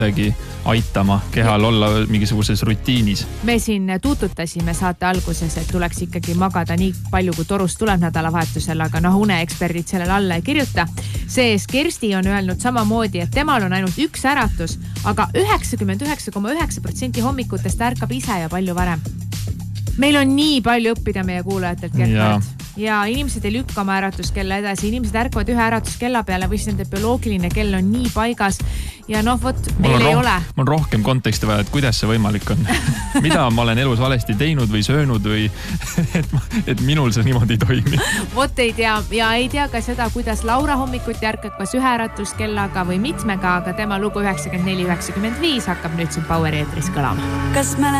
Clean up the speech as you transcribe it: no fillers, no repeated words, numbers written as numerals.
aitama kehal olla mingisuguses rutiinis. Me siin tuututasime saate alguses, et tuleks ikkagi magada nii palju, kui torust tuleb nädalavahetusel, aga uneeksperdid sellele alla ei kirjuta. Sees Kersti on öelnud samamoodi, et temal on ainult üks äratus, aga 99,9% hommikutest ärkab ise ja palju varem. Meil on nii palju õppida meie kuulajatelt, Gerhard. Ja inimesed ei lükka oma äratuskella edasi. Inimesed ärkavad ühe äratuskella peale või nende bioloogiline kell on nii paigas. Ja meil ei ole. Mul on rohkem konteksti vaja, et kuidas see võimalik on. Mida ma olen elus valesti teinud või söönud või et minul see niimoodi ei toimi. Ei tea ja ei tea ka seda, kuidas Laura hommikuti ärkab kas ühe äratuskellaga või mitmega, aga tema lugu 94-95 hakkab nüüd siin Power eetris kõlama. Kas